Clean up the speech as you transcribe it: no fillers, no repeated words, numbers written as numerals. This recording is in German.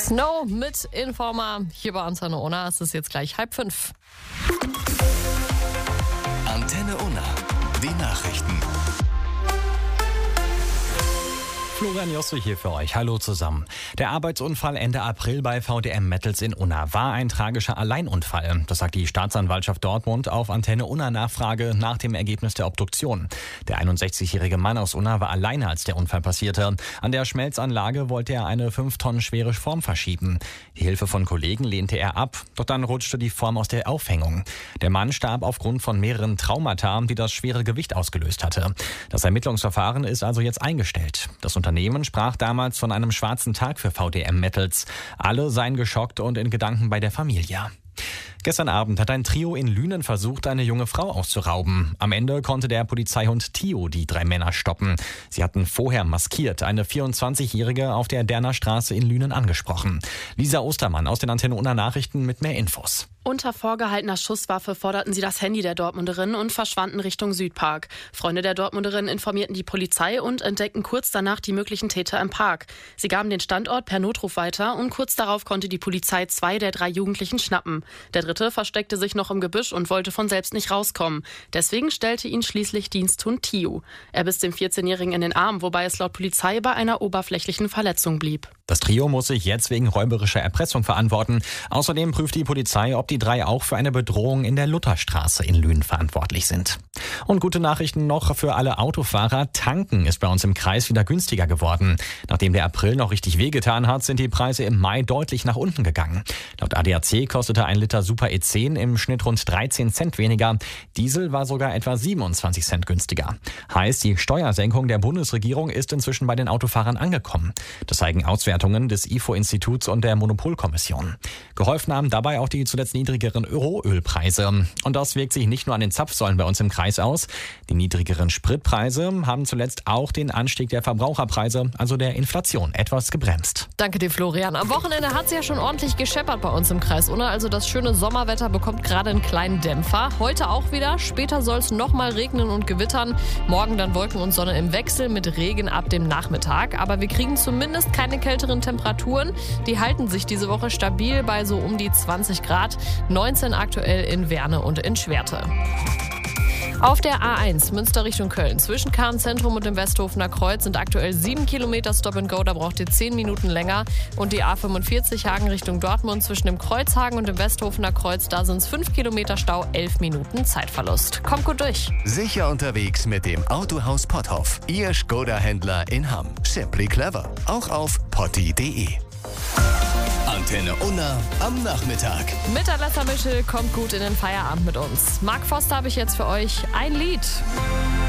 Snow mit Informa hier bei Antenne Unna. Es ist jetzt gleich 4:30. Antenne Unna, die Nachrichten. Florian Josse hier für euch. Hallo zusammen. Der Arbeitsunfall Ende April bei VDM Metals in Unna war ein tragischer Alleinunfall. Das sagt die Staatsanwaltschaft Dortmund auf Antenne Unna Nachfrage nach dem Ergebnis der Obduktion. Der 61-jährige Mann aus Unna war alleine, als der Unfall passierte. An der Schmelzanlage wollte er eine 5 Tonnen schwere Form verschieben. Die Hilfe von Kollegen lehnte er ab, doch dann rutschte die Form aus der Aufhängung. Der Mann starb aufgrund von mehreren Traumata, die das schwere Gewicht ausgelöst hatte. Das Ermittlungsverfahren ist also jetzt eingestellt. Das Unternehmen sprach damals von einem schwarzen Tag für VDM Metals. Alle seien geschockt und in Gedanken bei der Familie. Gestern Abend hat ein Trio in Lünen versucht, eine junge Frau auszurauben. Am Ende konnte der Polizeihund Tio die 3 Männer stoppen. Sie hatten vorher maskiert eine 24-Jährige auf der Derner Straße in Lünen angesprochen. Lisa Ostermann aus den Antenne Unna Nachrichten mit mehr Infos. Unter vorgehaltener Schusswaffe forderten sie das Handy der Dortmunderin und verschwanden Richtung Südpark. Freunde der Dortmunderin informierten die Polizei und entdeckten kurz danach die möglichen Täter im Park. Sie gaben den Standort per Notruf weiter und kurz darauf konnte die Polizei 2 der 3 Jugendlichen schnappen. Der dritte versteckte sich noch im Gebüsch und wollte von selbst nicht rauskommen. Deswegen stellte ihn schließlich Diensthund Tio. Er biss dem 14-Jährigen in den Arm, wobei es laut Polizei bei einer oberflächlichen Verletzung blieb. Das Trio muss sich jetzt wegen räuberischer Erpressung verantworten. Außerdem prüft die Polizei, ob die 3 auch für eine Bedrohung in der Lutherstraße in Lünen verantwortlich sind. Und gute Nachrichten noch für alle Autofahrer. Tanken ist bei uns im Kreis wieder günstiger geworden. Nachdem der April noch richtig wehgetan hat, sind die Preise im Mai deutlich nach unten gegangen. Laut ADAC kostete ein Liter Super E10 im Schnitt rund 13 Cent weniger. Diesel war sogar etwa 27 Cent günstiger. Heißt, die Steuersenkung der Bundesregierung ist inzwischen bei den Autofahrern angekommen. Das zeigen Auswertungen des IFO-Instituts und der Monopolkommission. Geholfen haben dabei auch die zuletzt niedrigeren Rohölpreise. Und das wirkt sich nicht nur an den Zapfsäulen bei uns im Kreis aus. Die niedrigeren Spritpreise haben zuletzt auch den Anstieg der Verbraucherpreise, also der Inflation, etwas gebremst. Danke dir, Florian. Am Wochenende hat es ja schon ordentlich gescheppert bei uns im Kreis Unna. Also das schöne Sommerwetter bekommt gerade einen kleinen Dämpfer. Heute auch wieder. Später soll es nochmal regnen und gewittern. Morgen dann Wolken und Sonne im Wechsel mit Regen ab dem Nachmittag. Aber wir kriegen zumindest keine kälteren Temperaturen. Die halten sich diese Woche stabil bei so um die 20 Grad. 19 aktuell in Werne und in Schwerte. Auf der A1 Münster Richtung Köln zwischen Kahn-Zentrum und dem Westhofener Kreuz sind aktuell 7 Kilometer Stop and Go, da braucht ihr 10 Minuten länger. Und die A45 Hagen Richtung Dortmund zwischen dem Kreuzhagen und dem Westhofener Kreuz, da sind es 5 Kilometer Stau, 11 Minuten Zeitverlust. Kommt gut durch. Sicher unterwegs mit dem Autohaus Potthoff. Ihr Skoda-Händler in Hamm. Simply clever. Auch auf potti.de. Antenne Unna am Nachmittag. Mit Alessa Mischel kommt gut in den Feierabend mit uns. Mark Foster habe ich jetzt für euch ein Lied.